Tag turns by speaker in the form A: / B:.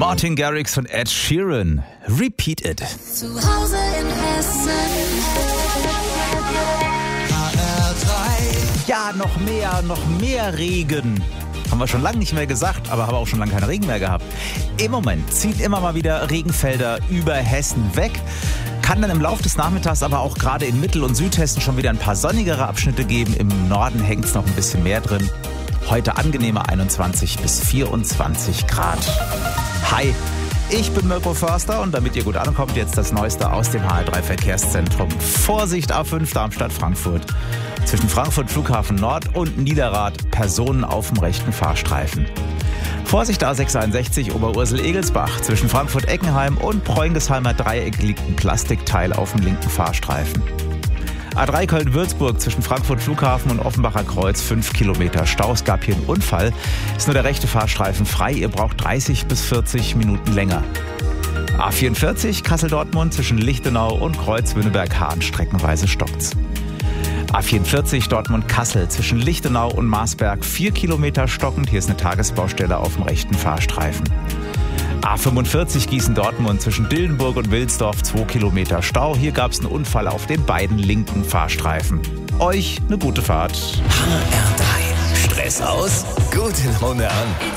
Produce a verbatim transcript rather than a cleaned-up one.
A: Martin Garrix und Ed Sheeran. Repeat It.
B: Zu Hause in Hessen.
A: Ja, noch mehr, noch mehr Regen. Haben wir schon lange nicht mehr gesagt, aber haben auch schon lange keinen Regen mehr gehabt. Im Moment zieht immer mal wieder Regenfelder über Hessen weg. Kann dann im Laufe des Nachmittags aber auch gerade in Mittel- und Südhessen schon wieder ein paar sonnigere Abschnitte geben. Im Norden hängt es noch ein bisschen mehr drin. Heute angenehme einundzwanzig bis vierundzwanzig Grad. Hi, ich bin Mirko Förster und damit ihr gut ankommt, jetzt das Neueste aus dem H R drei Verkehrszentrum. Vorsicht, A fünf Darmstadt-Frankfurt. Zwischen Frankfurt Flughafen Nord und Niederrad Personen auf dem rechten Fahrstreifen. Vorsicht, A sechshunderteinundsechzig Oberursel-Egelsbach. Zwischen Frankfurt-Eckenheim und Preungesheimer Dreieck liegt ein Plastikteil auf dem linken Fahrstreifen. A drei Köln-Würzburg zwischen Frankfurt Flughafen und Offenbacher Kreuz fünf Kilometer Stau. Es gab hier einen Unfall. Ist nur der rechte Fahrstreifen frei. Ihr braucht dreißig bis vierzig Minuten länger. A vierundvierzig Kassel-Dortmund zwischen Lichtenau und Kreuz-Wünneberg-Hahn. Streckenweise stockt's. A vierundvierzig Dortmund-Kassel zwischen Lichtenau und Marsberg vier Kilometer stockend. Hier ist eine Tagesbaustelle auf dem rechten Fahrstreifen. A fünfundvierzig Gießen-Dortmund zwischen Dillenburg und Wilsdorf zwei Kilometer Stau. Hier gab es einen Unfall auf den beiden linken Fahrstreifen. Euch eine gute Fahrt.
C: H R drei. Stress aus, gute Laune an.